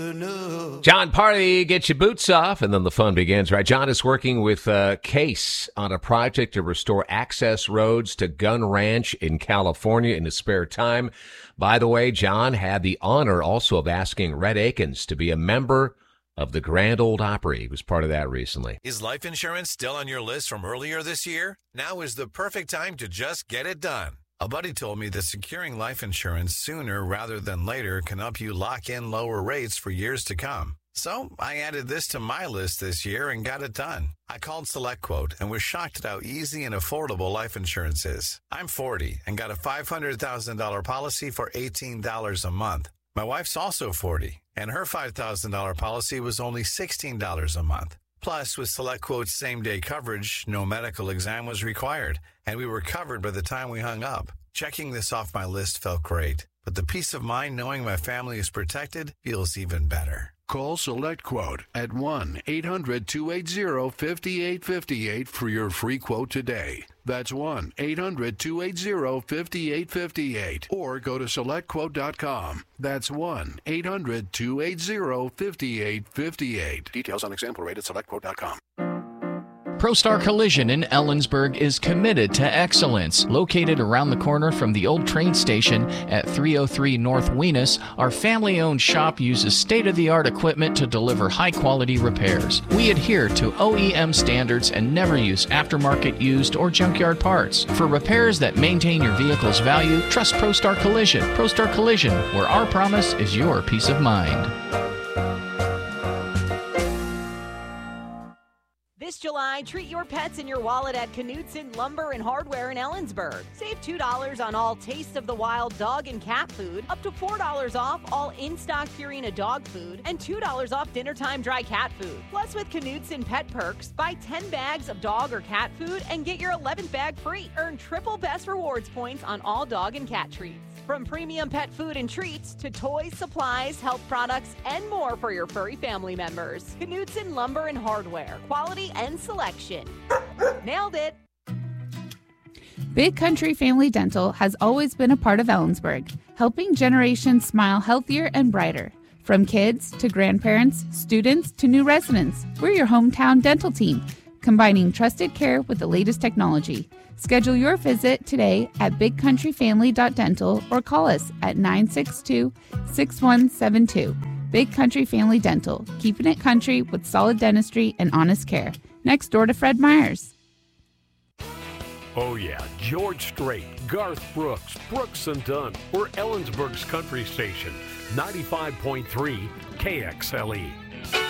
John Party, get your boots off, and then the fun begins, right? John is working with Case on a project to restore access roads to Gun Ranch in California in his spare time. By the way, John had the honor also of asking Rhett Akins to be a member of the Grand Ole Opry. He was part of that recently. Is life insurance still on your list from earlier this year? Now is the perfect time to just get it done. A buddy told me that securing life insurance sooner rather than later can help you lock in lower rates for years to come. So I added this to my list this year and got it done. I called SelectQuote and was shocked at how easy and affordable life insurance is. I'm 40 and got a $500,000 policy for $18 a month. My wife's also 40, and her $5,000 policy was only $16 a month. Plus, with SelectQuote's same-day coverage, no medical exam was required, and we were covered by the time we hung up. Checking this off my list felt great, but the peace of mind knowing my family is protected feels even better. Call SelectQuote at 1-800-280-5858 for your free quote today. That's 1-800-280-5858. Or go to SelectQuote.com. That's 1-800-280-5858. Details on example rate at SelectQuote.com. ProStar Collision in Ellensburg is committed to excellence. Located around the corner from the old train station at 303 North Weenus, our family-owned shop uses state-of-the-art equipment to deliver high-quality repairs. We adhere to OEM standards and never use aftermarket used or junkyard parts. For repairs that maintain your vehicle's value, trust ProStar Collision. ProStar Collision, where our promise is your peace of mind. This July, treat your pets and your wallet at Knudsen Lumber and Hardware in Ellensburg. Save $2 on all Taste of the Wild dog and cat food, up to $4 off all in-stock Purina dog food, and $2 off dinnertime dry cat food. Plus, with Knudsen Pet Perks, buy 10 bags of dog or cat food and get your 11th bag free. Earn triple Best Rewards points on all dog and cat treats. From premium pet food and treats to toys, supplies, health products, and more for your furry family members. Knudsen Lumber and Hardware. Quality and selection. Nailed it. Big Country Family Dental has always been a part of Ellensburg, helping generations smile healthier and brighter. From kids to grandparents, students to new residents, we're your hometown dental team, combining trusted care with the latest technology. Schedule your visit today at bigcountryfamily.dental or call us at 962-6172. Big Country Family Dental, keeping it country with solid dentistry and honest care. Next door to Fred Meyers. Oh yeah, George Strait, Garth Brooks, Brooks and Dunn. We're Ellensburg's country station, 95.3 KXLE.